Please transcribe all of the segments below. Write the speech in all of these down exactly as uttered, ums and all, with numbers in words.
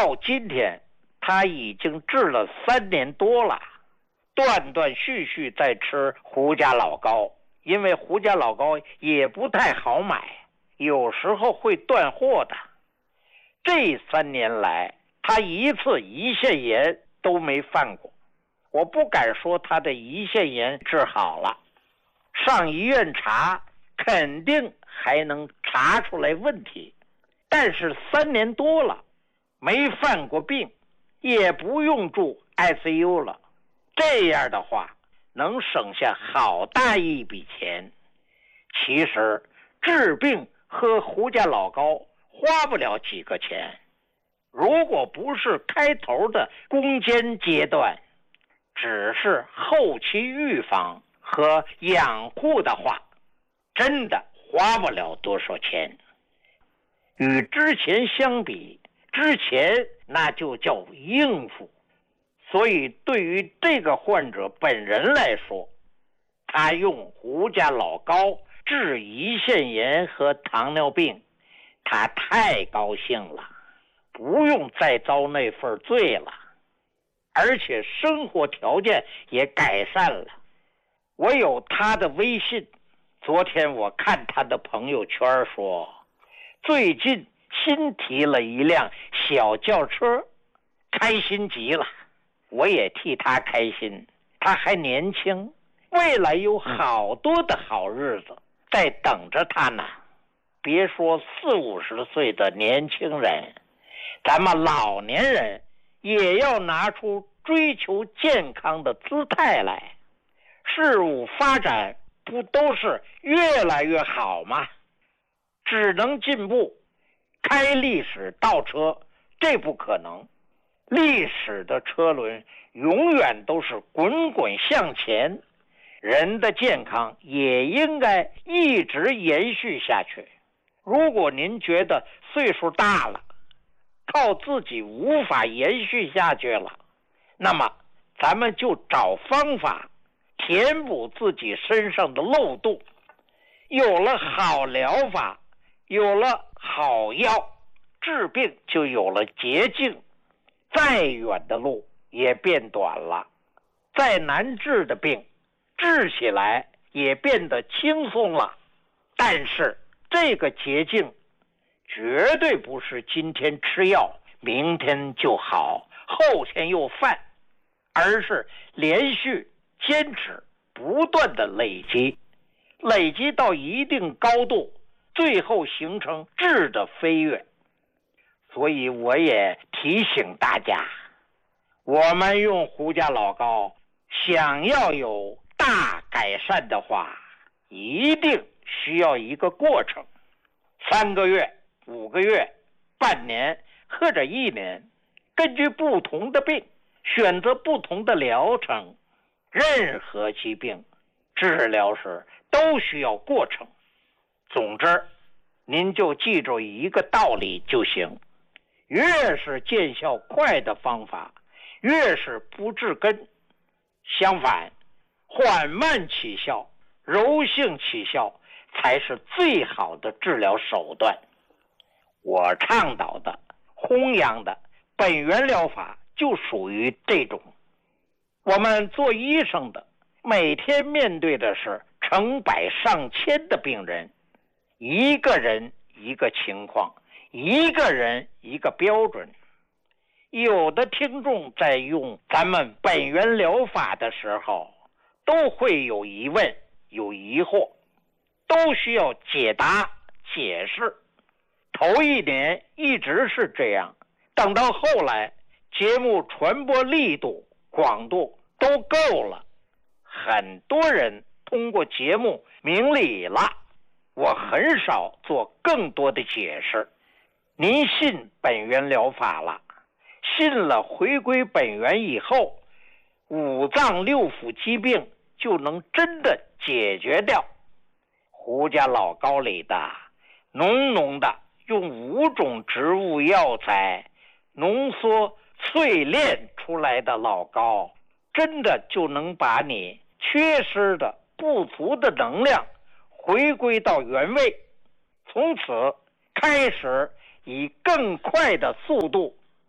到今天他已经治了三年多了，断断续续在吃胡家老膏，因为胡家老膏也不太好买，有时候会断货的。这三年来他一次胰腺炎都没犯过，我不敢说他的胰腺炎治好了，上医院查肯定还能查出来问题，但是三年多了没犯过病，也不用住 I C U 了，这样的话能省下好大一笔钱。其实治病喝胡家老膏花不了几个钱，如果不是开头的攻坚阶段，只是后期预防和养护的话，真的花不了多少钱。与之前相比，之前那就叫应付。所以对于这个患者本人来说，他用胡家老膏治胰腺炎和糖尿病，他太高兴了，不用再遭那份罪了，而且生活条件也改善了。我有他的微信，昨天我看他的朋友圈说，最近新提了一辆小轿车，开心极了。我也替他开心，他还年轻，未来有好多的好日子在等着他呢。别说四五十岁的年轻人，咱们老年人也要拿出追求健康的姿态来。事物发展不都是越来越好吗？只能进步，开历史倒车这不可能。历史的车轮永远都是滚滚向前，人的健康也应该一直延续下去。如果您觉得岁数大了，靠自己无法延续下去了，那么咱们就找方法填补自己身上的漏洞。有了好疗法，有了好药，治病就有了捷径，再远的路也变短了，再难治的病治起来也变得轻松了。但是这个捷径绝对不是今天吃药明天就好，后天又犯，而是连续坚持不断的累积，累积到一定高度，最后形成质的飞跃。所以我也提醒大家，我们用胡家老膏想要有大改善的话，一定需要一个过程，三个月、五个月、半年或者一年，根据不同的病选择不同的疗程。任何疾病治疗时都需要过程。总之，您就记住一个道理就行，越是见效快的方法，越是不治根。相反，缓慢起效、柔性起效才是最好的治疗手段。我倡导的、弘扬的本源疗法就属于这种。我们做医生的每天面对的是成百上千的病人，一个人一个情况，一个人一个标准。有的听众在用咱们本源疗法的时候，都会有疑问、有疑惑，都需要解答、解释。头一年一直是这样，等到后来节目传播力度、广度都够了，很多人通过节目明理了，我很少做更多的解释。您信本源疗法了，信了回归本源以后，五脏六腑疾病就能真的解决掉。胡家老膏里的浓浓的用五种植物药材浓缩淬炼出来的老膏，真的就能把你缺失的不足的能量回归到原位，从此开始以更快的速度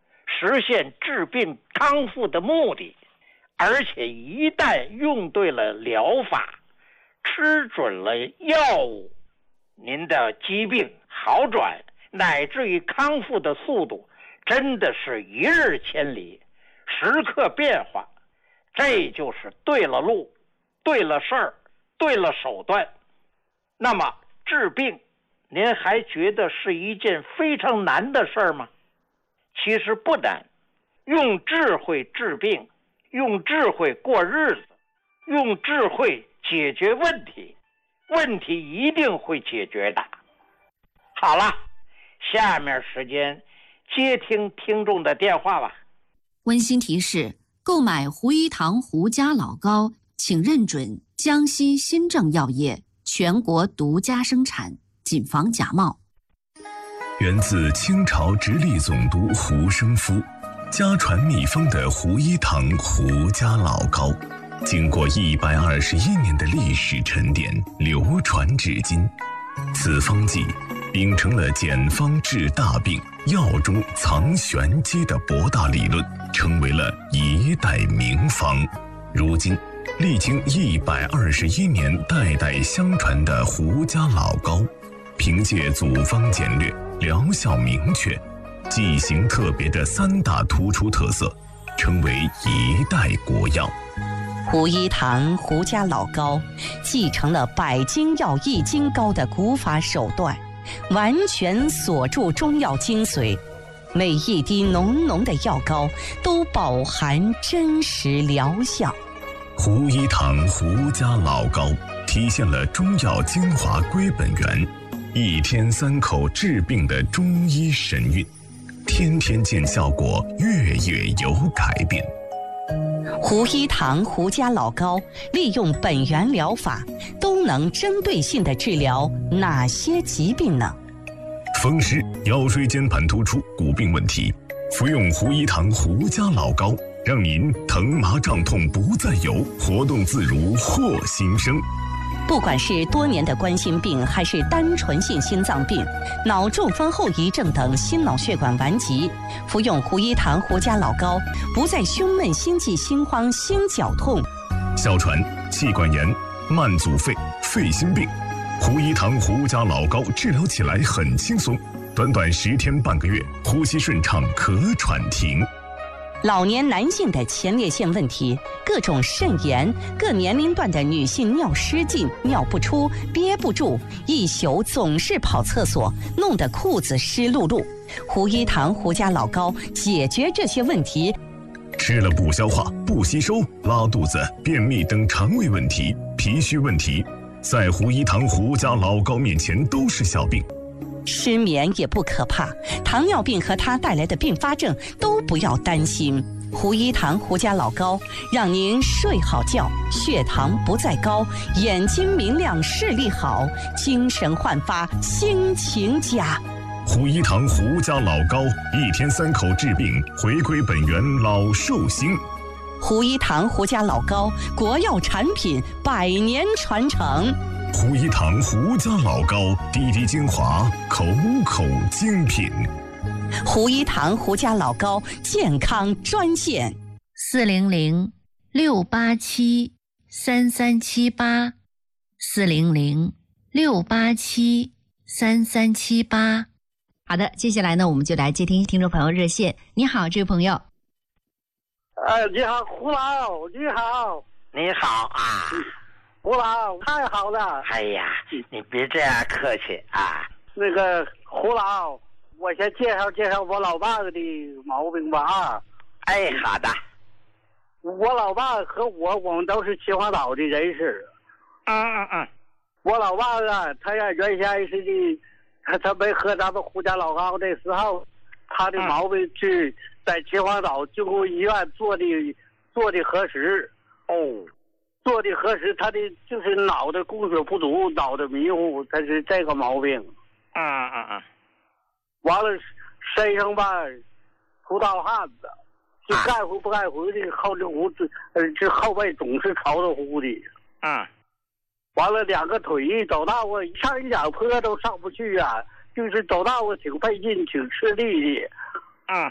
实现治病康复的目的。而且一旦用对了疗法，吃准了药物，您的疾病好转乃至于康复的速度真的是一日千里，时刻变化。这就是对了路，对了事儿，对了手段。那么治病，您还觉得是一件非常难的事儿吗？其实不难，用智慧治病，用智慧过日子，用智慧解决问题，问题一定会解决的。好了，下面时间接听听众的电话吧。 温馨提示：购买胡一堂胡家老膏，请认准江西新政药业全国独家生产，谨防假冒。 源自清朝直隶总督胡生夫，家传秘方的胡一堂胡家老膏，经过一百二十一年的历史沉淀，流传至今。此方剂秉承了简方治大病、药中藏玄机的博大理论，成为了一代名方。如今历经一百二十一年代代相传的胡家老膏，凭借组方简略、疗效明确、剂型特别的三大突出特色，成为一代国药。 胡一堂胡家老膏继承了百金药益精膏的古法手段，完全锁住中药精髓，每一滴浓浓的药膏都饱含真实疗效。 胡一堂胡家老膏体现了中药精华归本源，一天三口治病的中医神韵，天天见效果，月月有改变。 胡一堂胡家老膏利用本源疗法，都能针对性地治疗哪些疾病呢？ 风湿、腰椎间盘突出、骨病问题，服用胡一堂胡家老膏，让您疼麻胀痛不再有，活动自如获新生。 不管是多年的冠心病，还是单纯性心脏病、脑中风后遗症等心脑血管顽疾，服用胡一堂胡家老膏，不再胸闷、心悸、心慌、心绞痛。 哮喘、气管炎、慢阻肺、肺心病，胡一堂胡家老膏治疗起来很轻松，短短十天半个月，呼吸顺畅，咳喘停。 老年男性的前列腺问题，各种肾炎，各年龄段的女性尿失禁、尿不出、憋不住，一宿总是跑厕所，弄得裤子湿漉漉。胡一堂胡家老膏解决这些问题。 吃了不消化、不吸收、拉肚子、便秘等肠胃问题、脾虚问题，在胡一堂胡家老膏面前都是小病。 失眠也不可怕，糖尿病和它带来的并发症都不要担心。胡一堂胡家老膏让您睡好觉，血糖不再高，眼睛明亮，视力好，精神焕发，心情佳。 胡一堂胡家老膏，一天三口治病，回归本源，老寿星。 胡一堂胡家老膏，国药产品，百年传承。 胡一堂胡家老膏，滴滴精华，口口精品。 胡一堂胡家老膏健康专线： 四零零六八七三三七八，四零零六八七三三七八。好的，接下来呢，我们就来接听听众朋友热线。你好，这位朋友。 呃，你好，胡老，你好， 你好啊。 胡老，太好了！ 哎呀，你别这样客气啊。 那个胡老，我先介绍介绍我老爸的毛病吧啊。 哎，好的。 我老爸和我，我们都是秦皇岛的人士。 嗯嗯嗯。 我老爸啊，他呀原先是的，他他没喝咱们胡家老膏的时候，他的毛病是在秦皇岛经过医院做的做的核实。 哦。 做的核实，他的就是脑袋供血不足，脑袋迷糊，他是这个毛病。 嗯嗯嗯。 完了，身上吧出大汗子，就该回不该回的，后这胡子，呃，这后背总是潮着乎的。 嗯。 完了，两个腿走道啊，上一两坡都上不去啊，就是走道啊挺费劲，挺吃力的。